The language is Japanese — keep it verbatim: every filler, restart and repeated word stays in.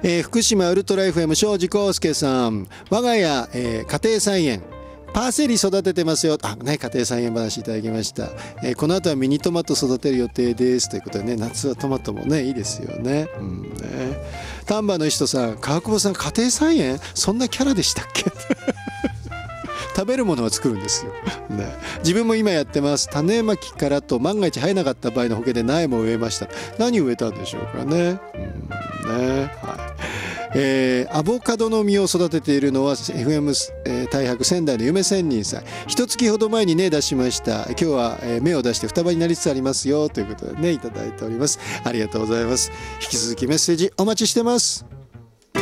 えー、福島ウルトラ エフエム 庄司康介さん、我が家、えー、家庭菜園パセリ育ててますよ。あ、ね、家庭菜園話いただきました。えー、この後はミニトマト育てる予定ですということでね、夏はトマトもねいいですよね。うんね。丹波の人さん、川久保さん家庭菜園そんなキャラでしたっけ？食べるものは作るんですよ、ね、自分も今やってます。種まきからと万が一生えなかった場合の保険で苗も植えました。何植えたんでしょうかね。うんね、はい。えー、アボカドの実を育てているのは エフエム、えー、大白仙台の夢仙人さん。一月ほど前にね出しました。今日は、えー、芽を出して双葉になりつつありますよということでねいただいております。ありがとうございます。引き続きメッセージお待ちしてます。